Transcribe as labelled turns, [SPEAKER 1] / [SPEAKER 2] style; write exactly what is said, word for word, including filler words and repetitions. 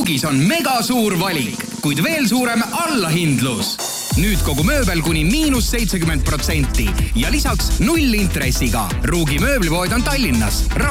[SPEAKER 1] Ruugis on mega suur valik, kuid veel suurem allahindlus. Nüüd kogu mööbel kuni miinus seitsekümmend protsenti ja lisaks null intressiga. Ruugi mööblipood on Tallinnas,